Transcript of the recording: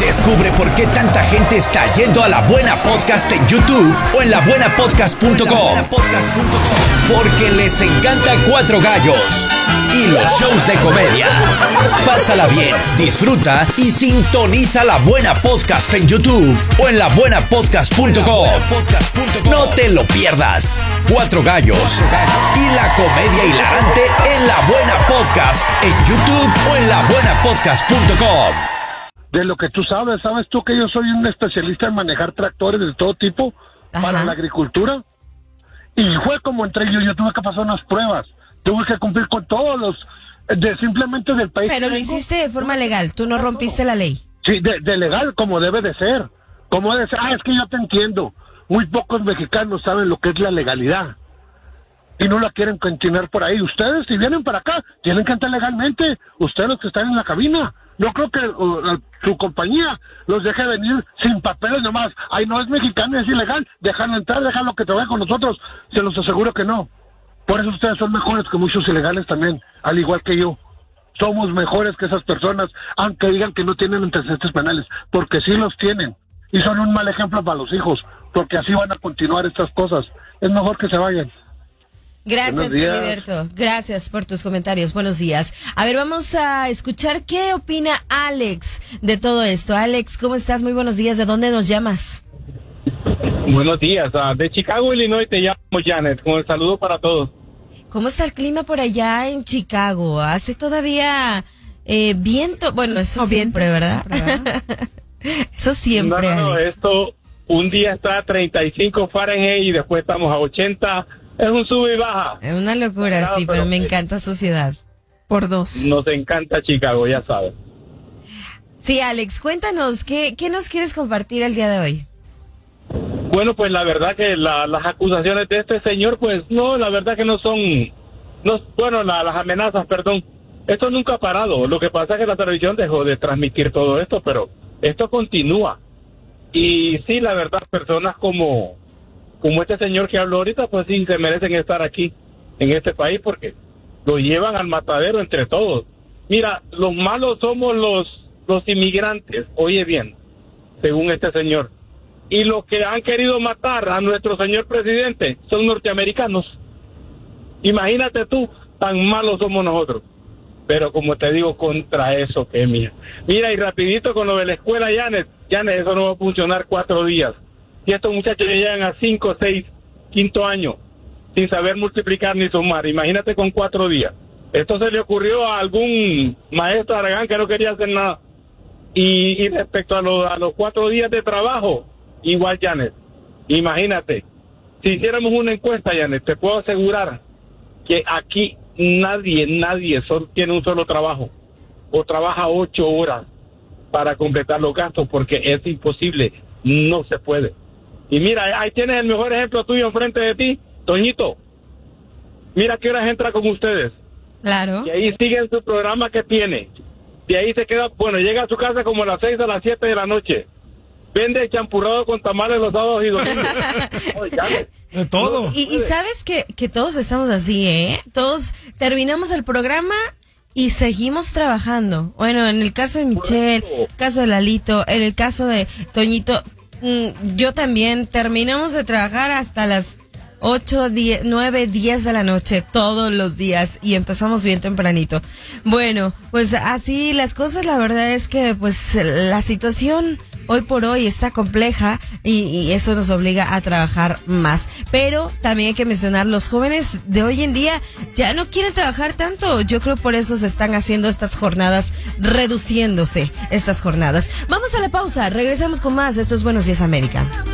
Descubre por qué tanta gente está yendo a La Buena Podcast en YouTube o en labuenapodcast.com. Porque les encanta Cuatro Gallos y los shows de comedia. Pásala bien, disfruta y sintoniza La Buena Podcast en YouTube o en labuenapodcast.com. No te lo pierdas. Cuatro Gallos y la comedia hilarante en La Buena Podcast en YouTube o en labuenapodcast.com. De lo que tú sabes tú que yo soy un especialista en manejar tractores de todo tipo para la agricultura. Y fue como entré yo tuve que pasar unas pruebas, tuve que cumplir con todos los, simplemente del país. Pero lo hiciste de forma legal, tú no rompiste la ley. Sí, de legal, como debe de ser. Es que yo te entiendo. Muy pocos mexicanos saben lo que es la legalidad. Y no la quieren continuar por ahí. Ustedes, si vienen para acá, tienen que entrar legalmente. Ustedes los que están en la cabina. No creo que su compañía los deje venir sin papeles nomás. Ay, no es mexicano, es ilegal. Déjalo entrar, déjalo que trabaje con nosotros. Se los aseguro que no. Por eso ustedes son mejores que muchos ilegales también, al igual que yo. Somos mejores que esas personas, aunque digan que no tienen antecedentes penales, porque sí los tienen. Y son un mal ejemplo para los hijos, porque así van a continuar estas cosas. Es mejor que se vayan. Gracias, Filiberto. Gracias por tus comentarios. Buenos días. A ver, vamos a escuchar qué opina Alex de todo esto. Alex, ¿cómo estás? Muy buenos días. ¿De dónde nos llamas? Buenos días. De Chicago, Illinois, te llamo Janet. Con el saludo para todos. ¿Cómo está el clima por allá en Chicago? ¿Hace todavía viento? Bueno, eso siempre, ¿verdad? Eso siempre, No, Alex. esto, un día está a 35 Fahrenheit y después estamos a 80. Es un sube y baja. Es una locura, Claro, sí, pero me encanta su ciudad. Por dos. Nos encanta Chicago, ya sabes. Sí, Alex, cuéntanos, ¿qué nos quieres compartir el día de hoy? Bueno, pues la verdad que las acusaciones de este señor, pues no, la verdad que no son, las amenazas, perdón. Esto nunca ha parado. Lo que pasa es que la televisión dejó de transmitir todo esto, pero esto continúa. Y sí, la verdad, personas como este señor que habló ahorita, pues sí, se merecen estar aquí, en este país, porque lo llevan al matadero entre todos. Mira, los malos somos los inmigrantes, oye bien, según este señor. Y los que han querido matar a nuestro señor presidente son norteamericanos. Imagínate tú, tan malos somos nosotros. Pero como te digo, contra eso que mira. Mira, y rapidito con lo de la escuela, Janet, eso no va a funcionar 4 días. Y estos muchachos ya llegan a 5, 6, quinto año, sin saber multiplicar ni sumar. Imagínate con 4 días. Esto se le ocurrió a algún maestro Aragán que no quería hacer nada. Y respecto a los 4 días de trabajo, igual, Janet, imagínate, si hiciéramos una encuesta, Janet, te puedo asegurar que aquí nadie solo tiene un solo trabajo o trabaja 8 horas para completar los gastos, porque es imposible, no se puede. Y mira, ahí tienes el mejor ejemplo tuyo enfrente de ti, Toñito. Mira qué horas entra con ustedes. Claro. Y ahí siguen su programa que tiene. Y ahí se queda, llega a su casa como a las 6 a las 7 de la noche. Vende champurrado con tamales los sábados y domingos. De todo. Y sabes que todos estamos así, ¿eh? Todos terminamos el programa y seguimos trabajando. Bueno, en el caso de Michelle, el caso de Lalito, en el caso de Toñito, yo también terminamos de trabajar hasta las 8, 10, 9, 10 de la noche todos los días y empezamos bien tempranito. Bueno, pues así las cosas, la verdad es que pues la situación hoy por hoy está compleja y eso nos obliga a trabajar más. Pero también hay que mencionar, los jóvenes de hoy en día ya no quieren trabajar tanto. Yo creo por eso se están haciendo estas jornadas, reduciéndose estas jornadas. Vamos a la pausa, regresamos con más. Esto es Buenos Días América.